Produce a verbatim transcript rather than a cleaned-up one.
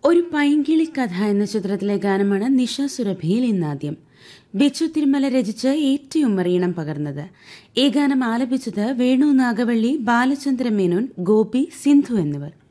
ഒരു പൈങ്കിളി കഥ എന്ന ചിത്രത്തിലെ ഗാനമാണ് നിഷ സുരഭിയിൽ ഇന്നാദ്യം. ബിച്ചു തിരുമല രചിച്ച് ഏറ്റിയുമ്മറീണം പകർന്നത്. ഈ ഗാനം ആലപിച്ചത് വേണു നാഗവള്ളി, ബാലചന്ദ്ര മേനോൻ, ഗോപി, സിന്ധു എന്നിവർ.